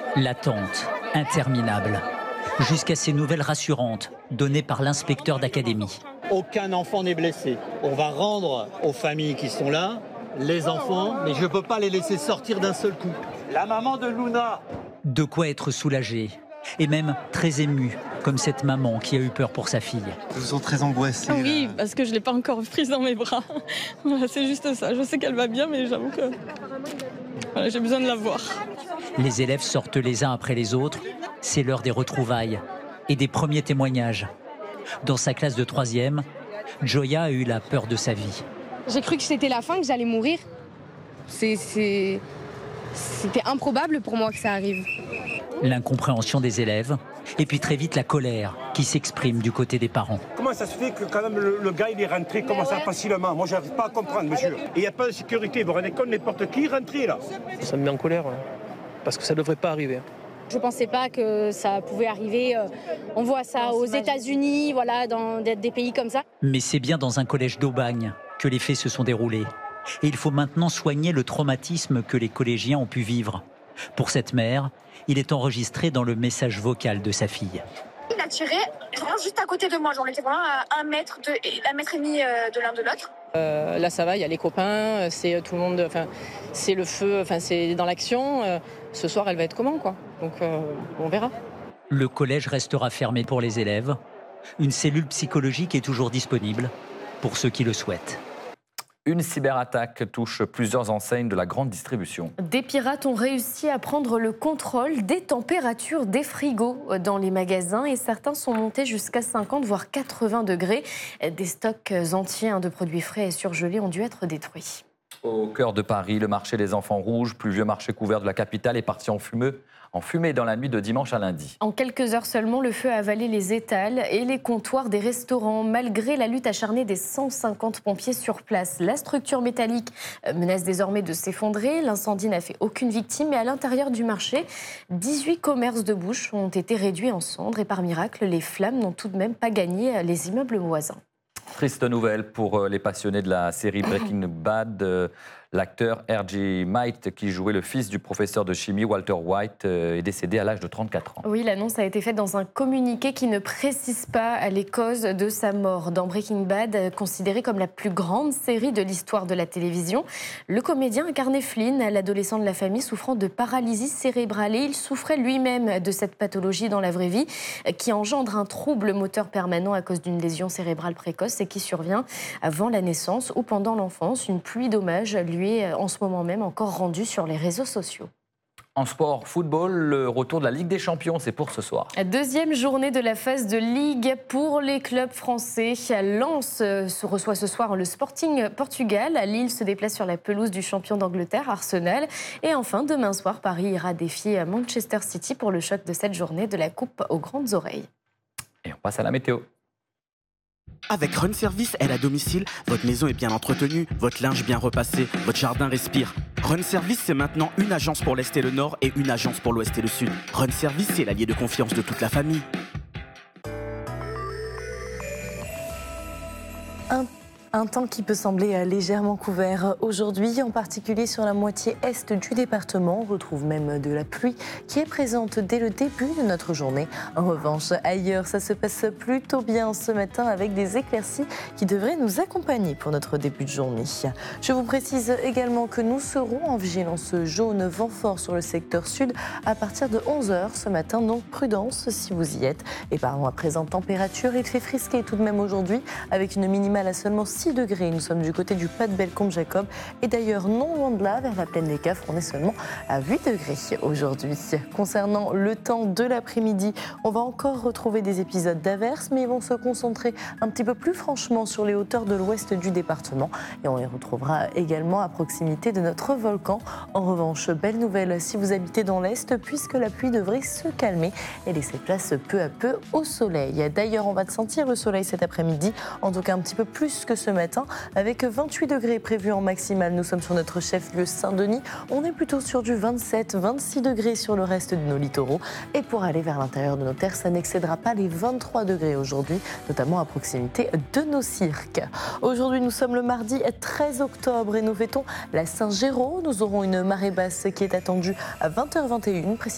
L'attente, interminable, jusqu'à ces nouvelles rassurantes données par l'inspecteur d'académie. Aucun enfant n'est blessé. On va rendre aux familles qui sont là les enfants, mais je ne peux pas les laisser sortir d'un seul coup. La maman de Luna. De quoi être soulagé, et même très ému, comme cette maman qui a eu peur pour sa fille. Je vous sens très angoissée. Oui, parce que je ne l'ai pas encore prise dans mes bras. Voilà, c'est juste ça. Je sais qu'elle va bien, mais j'avoue que voilà, j'ai besoin de la voir. Les élèves sortent les uns après les autres. C'est l'heure des retrouvailles et des premiers témoignages. Dans sa classe de 3e, Joya a eu la peur de sa vie. J'ai cru que c'était la fin, que j'allais mourir. C'était improbable pour moi que ça arrive. L'incompréhension des élèves, et puis très vite la colère qui s'exprime du côté des parents. Comment ça se fait que quand même le gars il est rentré comme ça facilement? Moi j'arrive pas à comprendre, monsieur. Et il n'y a pas de sécurité, vous rendez compte, n'importe qui est rentré là. Ça me met en colère, parce que ça devrait pas arriver. Je ne pensais pas que ça pouvait arriver. On voit ça aux États-Unis, voilà, dans des pays comme ça. Mais c'est bien dans un collège d'Aubagne que les faits se sont déroulés. Et il faut maintenant soigner le traumatisme que les collégiens ont pu vivre. Pour cette mère, il est enregistré dans le message vocal de sa fille. Il a tiré vraiment juste à côté de moi. J'en étais vraiment à 1 mètre et demi de l'un de l'autre. Là, ça va, il y a les copains, c'est tout le monde, c'est le feu, c'est dans l'action. Ce soir, elle va être comment, quoi. Donc, on verra. Le collège restera fermé pour les élèves. Une cellule psychologique est toujours disponible pour ceux qui le souhaitent. Une cyberattaque touche plusieurs enseignes de la grande distribution. Des pirates ont réussi à prendre le contrôle des températures des frigos dans les magasins et certains sont montés jusqu'à 50 voire 80 degrés. Des stocks entiers de produits frais et surgelés ont dû être détruits. Au cœur de Paris, le marché des Enfants Rouges, plus vieux marché couvert de la capitale, est parti en fumée dans la nuit de dimanche à lundi. En quelques heures seulement, le feu a avalé les étals et les comptoirs des restaurants. Malgré la lutte acharnée des 150 pompiers sur place, la structure métallique menace désormais de s'effondrer. L'incendie n'a fait aucune victime, mais à l'intérieur du marché, 18 commerces de bouche ont été réduits en cendres et par miracle, les flammes n'ont tout de même pas gagné les immeubles voisins. Triste nouvelle pour les passionnés de la série Breaking Bad. L'acteur R.J. White, qui jouait le fils du professeur de chimie Walter White, est décédé à l'âge de 34 ans. Oui, l'annonce a été faite dans un communiqué qui ne précise pas les causes de sa mort. Dans Breaking Bad, considéré comme la plus grande série de l'histoire de la télévision, le comédien incarnait Flynn, l'adolescent de la famille souffrant de paralysie cérébrale. Et il souffrait lui-même de cette pathologie dans la vraie vie qui engendre un trouble moteur permanent à cause d'une lésion cérébrale précoce et qui survient avant la naissance ou pendant l'enfance. Une pluie d'hommages lui est en ce moment même encore rendue sur les réseaux sociaux. En sport, football, le retour de la Ligue des Champions, c'est pour ce soir. Deuxième journée de la phase de Ligue pour les clubs français. Lens se reçoit ce soir le Sporting Portugal. Lille se déplace sur la pelouse du champion d'Angleterre, Arsenal. Et enfin, demain soir, Paris ira défier Manchester City pour le choc de cette journée de la Coupe aux grandes oreilles. Et on passe à la météo. Avec Run Service, aide à domicile, votre maison est bien entretenue, votre linge bien repassé, votre jardin respire. Run Service, c'est maintenant une agence pour l'Est et le Nord et une agence pour l'Ouest et le Sud. Run Service, c'est l'allié de confiance de toute la famille. Un temps qui peut sembler légèrement couvert aujourd'hui, en particulier sur la moitié est du département. On retrouve même de la pluie qui est présente dès le début de notre journée. En revanche, ailleurs, ça se passe plutôt bien ce matin avec des éclaircies qui devraient nous accompagner pour notre début de journée. Je vous précise également que nous serons en vigilance jaune, vent fort sur le secteur sud à partir de 11h ce matin. Donc prudence si vous y êtes. Et parlons à présent température. Il fait frisquer tout de même aujourd'hui avec une minimale à seulement 6 degrés. Nous sommes du côté du Pas de Bellecombe-Jacob et d'ailleurs non loin de là, vers la plaine des Cafres, on est seulement à 8 degrés aujourd'hui. Concernant le temps de l'après-midi, on va encore retrouver des épisodes d'averses, mais ils vont se concentrer un petit peu plus franchement sur les hauteurs de l'ouest du département et on les retrouvera également à proximité de notre volcan. En revanche, belle nouvelle si vous habitez dans l'est, puisque la pluie devrait se calmer et laisser place peu à peu au soleil. D'ailleurs, on va sentir le soleil cet après-midi, en tout cas un petit peu plus que ce matin, avec 28 degrés prévus en maximale. Nous sommes sur notre chef-lieu Saint-Denis. On est plutôt sur du 27-26 degrés sur le reste de nos littoraux. Et pour aller vers l'intérieur de nos terres, ça n'excédera pas les 23 degrés aujourd'hui, notamment à proximité de nos cirques. Aujourd'hui, nous sommes le mardi 13 octobre et nous fêtons la Saint-Géraud. Nous aurons une marée basse qui est attendue à 20h21.